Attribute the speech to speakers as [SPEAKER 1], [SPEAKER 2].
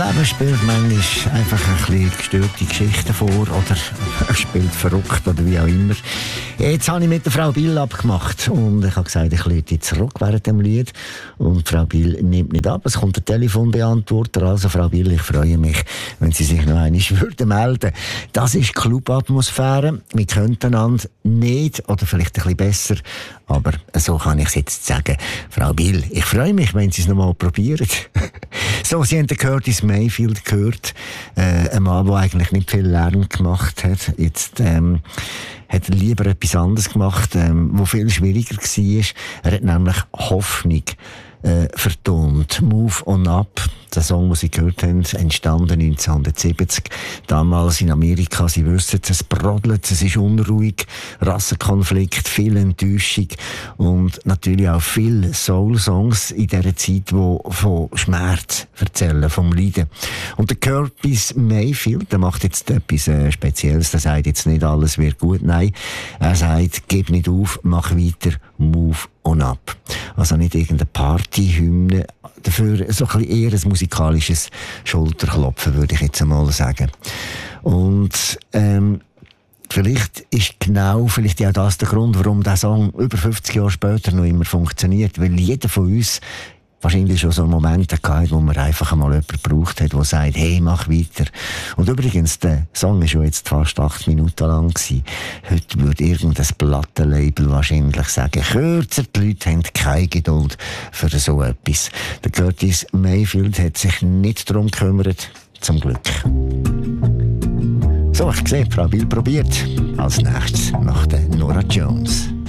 [SPEAKER 1] Leben spielt manchmal einfach ein bisschen gestörte Geschichten vor oder spielt verrückt oder wie auch immer. Jetzt habe ich mit der Frau Bill abgemacht und ich habe gesagt, ich lade jetzt zurück während dem Lied und Frau Bill nimmt nicht ab. Es kommt der Telefonbeantworter, also Frau Bill, ich freue mich, wenn Sie sich noch einmal melden. Das ist Clubatmosphäre. Wir könnten einander nicht oder vielleicht ein bisschen besser, aber so kann ich es jetzt sagen. Frau Bill, ich freue mich, wenn Sie es noch mal probieren. So, Sie haben den Curtis Mayfield gehört, ein Mann, der eigentlich nicht viel Lärm gemacht hat. Jetzt hat er lieber etwas anderes gemacht, wo viel schwieriger war. Er hat nämlich Hoffnung vertont. Move on Up, der Song, den Sie gehört haben, entstanden 1970. Damals in Amerika, Sie wissen, es brodelt, es ist unruhig, Rassenkonflikt, viel Enttäuschung und natürlich auch viele Soul-Songs in dieser Zeit, die von Schmerz erzählen, vom Leiden. Und der Curtis Mayfield, der macht jetzt etwas Spezielles, der sagt jetzt nicht, alles wird gut, nein. Er sagt, gib nicht auf, mach weiter, move on up. Also nicht irgendeine Partyhymne, dafür so ein bisschen eher ein musikalisches Schulterklopfen, würde ich jetzt einmal sagen. Und vielleicht ist ja das der Grund, warum der Song über 50 Jahre später noch immer funktioniert, weil jeder von uns wahrscheinlich schon so Momente gehabt, wo man einfach einmal jemanden gebraucht hat, der sagt, hey, mach weiter. Und übrigens, der Song ist schon jetzt fast 8 Minuten lang gewesen. Heute würde irgendein Plattenlabel wahrscheinlich sagen, kürzer, die Leute haben keine Geduld für so etwas. Der Curtis Mayfield hat sich nicht darum gekümmert, zum Glück. So, ich sehe, Frau Bill probiert. Als nächstes nach der Norah Jones.